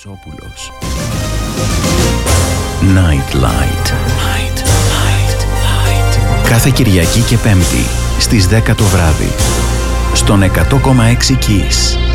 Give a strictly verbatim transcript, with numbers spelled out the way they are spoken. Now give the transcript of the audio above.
Τσόπουλος. Night Light. Light, light, light. Κάθε Κυριακή και Πέμπτη στις δέκα το βράδυ στον εκατό κόμμα έξι Kiss.